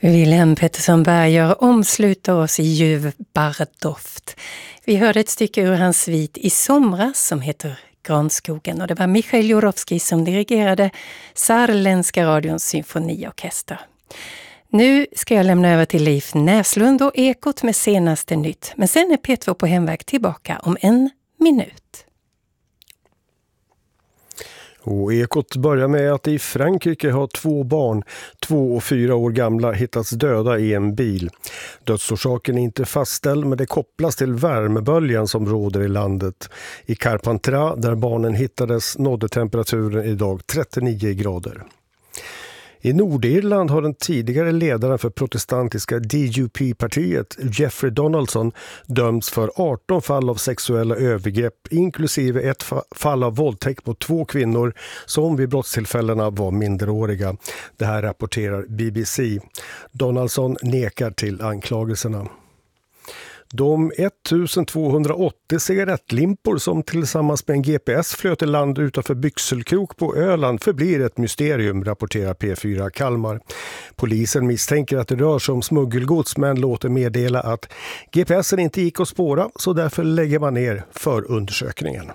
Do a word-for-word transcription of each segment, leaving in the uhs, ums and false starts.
Wilhelm Pettersson Berger omsluter oss i ljuv barrdoft. Vi hörde ett stycke ur hans svit I somras som heter Granskogen, och det var Michail Jurovskij som dirigerade Saarländska radions symfoniorkester. Nu ska jag lämna över till Leif Näslund och Ekot med senaste nytt. Men sen är P två på hemväg tillbaka om en minut. Och Ekot börjar med att i Frankrike har två barn, två och fyra år gamla, hittats döda i en bil. Dödsorsaken är inte fastställd, men det kopplas till värmeböljan som råder i landet. I Carpentras, där barnen hittades, nådde temperaturen idag trettionio grader. I Nordirland har den tidigare ledaren för protestantiska D U P-partiet, Jeffrey Donaldson, dömts för arton fall av sexuella övergrepp, inklusive ett fall av våldtäkt mot två kvinnor som vid brottstillfällena var minderåriga. Det här rapporterar B B C. Donaldson nekar till anklagelserna. De ettusentvåhundraåttio cigarettlimpor som tillsammans med en G P S flöt i land utanför Byxelkrok på Öland förblir ett mysterium, rapporterar P fyra Kalmar. Polisen misstänker att det rör sig om smuggelgods, men låter meddela att G P S'en inte gick att spåra, så därför lägger man ner förundersökningen.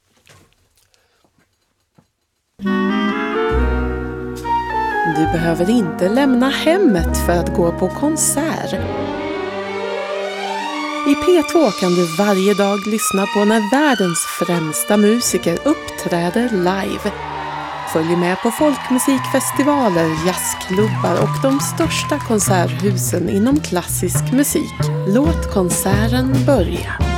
Du behöver inte lämna hemmet för att gå på konsert. I P två kan du varje dag lyssna på när världens främsta musiker uppträder live. Följ med på folkmusikfestivaler, jazzklubbar och de största konserthusen inom klassisk musik. Låt konserten börja.